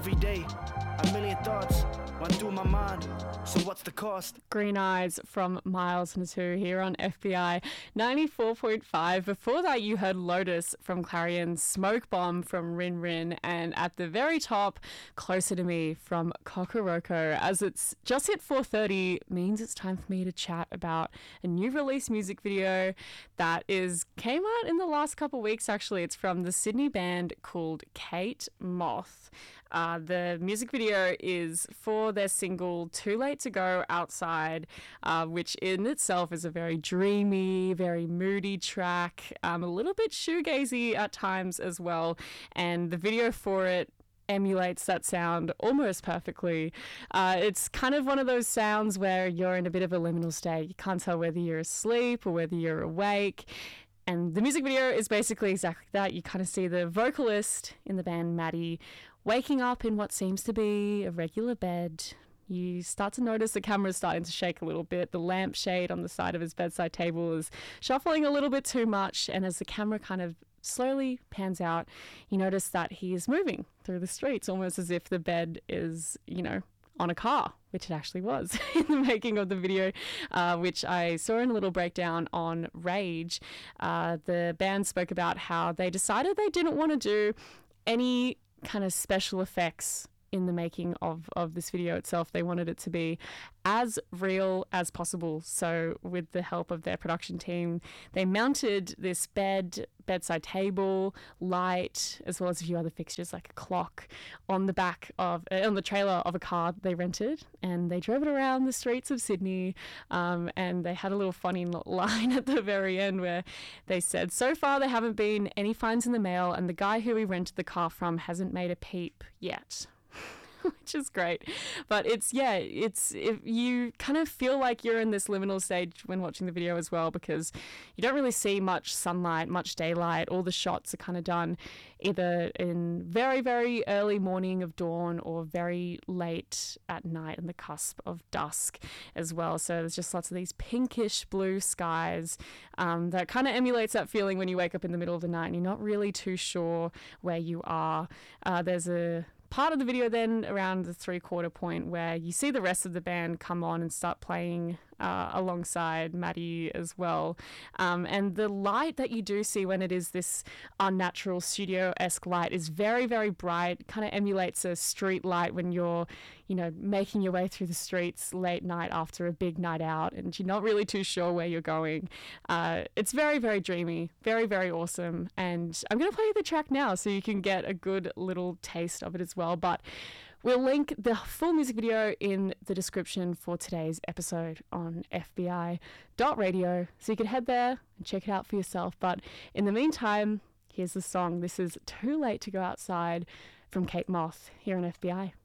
Every day, a million thoughts run through my mind. So what's the cost? Green Eyes from Miles Natu here on FBI 94.5. Before that, you heard Lotus from Clarion, Smoke Bomb from Rin Rin, and at the very top, Closer to Me from Kokoroko. As it's just hit 4:30, means it's time for me to chat about a new release music video that came out in the last couple of weeks. Actually, it's from the Sydney band called Kate Moth. The music video is for their single Too Late to Go Outside, which in itself is a very dreamy, very moody track, a little bit shoegazy at times as well. And the video for it emulates that sound almost perfectly. It's kind of one of those sounds where you're in a bit of a liminal state. You can't tell whether you're asleep or whether you're awake. And the music video is basically exactly that. You kind of see the vocalist in the band, Maddie, waking up in what seems to be a regular bed. You start to notice the camera's starting to shake a little bit. The lampshade on the side of his bedside table is shuffling a little bit too much. And as the camera kind of slowly pans out, you notice that he is moving through the streets, almost as if the bed is, on a car, which it actually was in the making of the video, which I saw in a little breakdown on Rage. The band spoke about how they decided they didn't want to do any kind of special effects in the making of this video itself. They wanted it to be as real as possible. So with the help of their production team, they mounted this bedside table, light, as well as a few other fixtures like a clock on the back of, on the trailer of a car they rented, and they drove it around the streets of Sydney. And they had a little funny line at the very end where they said, "So far there haven't been any fines in the mail, and the guy who we rented the car from hasn't made a peep yet." Which is great. But if you kind of feel like you're in this liminal stage when watching the video as well, because you don't really see much sunlight, much daylight. All the shots are kind of done either in very, very early morning of dawn or very late at night on the cusp of dusk as well. So there's just lots of these pinkish blue skies that kind of emulates that feeling when you wake up in the middle of the night and you're not really too sure where you are. There's a part of the video then around the 3/4 point where you see the rest of the band come on and start playing alongside Maddie as well. And the light that you do see when it is this unnatural studio-esque light is very, very bright, kind of emulates a street light when you're, making your way through the streets late night after a big night out and you're not really too sure where you're going. It's very, very dreamy, very, very awesome. And I'm going to play you the track now so you can get a good little taste of it as well. But we'll link the full music video in the description for today's episode on FBI.radio, so you can head there and check it out for yourself. But in the meantime, here's the song. This is Too Late to Go Outside from Kate Moth here on FBI.